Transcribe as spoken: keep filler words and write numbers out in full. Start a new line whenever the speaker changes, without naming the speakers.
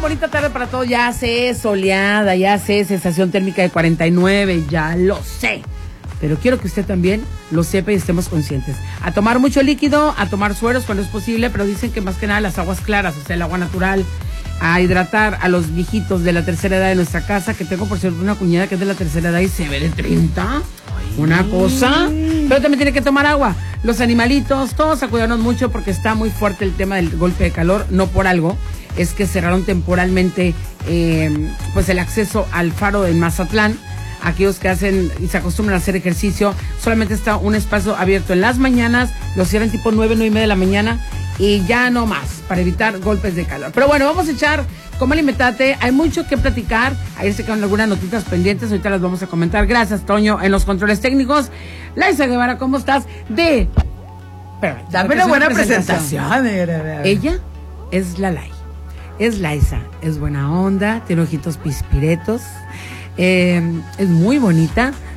Bonita tarde para todos, ya sé, soleada, ya sé, sensación térmica de cuarenta y nueve, ya lo sé. Pero quiero que usted también lo sepa y estemos conscientes. A tomar mucho líquido, a tomar sueros cuando es posible, pero dicen que más que nada las aguas claras, o sea, el agua natural, a hidratar a los viejitos de la tercera edad de nuestra casa, que tengo por cierto una cuñada que es de la tercera edad y se ve de treinta, una cosa, pero también tiene que tomar agua. Los animalitos, todos a cuidarnos mucho porque está muy fuerte el tema del golpe de calor, no por algo. Es que cerraron temporalmente eh, pues el acceso al faro de Mazatlán. Aquellos que hacen y se acostumbran a hacer ejercicio, solamente está un espacio abierto en las mañanas, lo cierran tipo nueve, nueve y media de la mañana y ya no más, para evitar golpes de calor. Pero bueno, vamos a echar como alimentate, hay mucho que platicar, ahí se quedan algunas notitas pendientes, ahorita las vamos a comentar. Gracias, Toño, en los controles técnicos. Laisa Guevara, ¿cómo estás? De... Pero,
dame una buena presentación. presentación.
Ella es la Lai. Es Laisa, es buena onda, tiene ojitos pispiretos, eh, es muy bonita,